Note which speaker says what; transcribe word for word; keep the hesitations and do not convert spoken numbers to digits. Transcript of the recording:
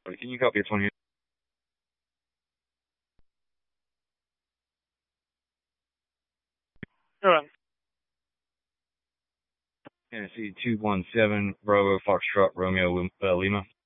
Speaker 1: twenty. Can you copy a twenty?
Speaker 2: Go on.
Speaker 1: Tennessee two one seven Bravo Foxtrot Romeo uh, Lima.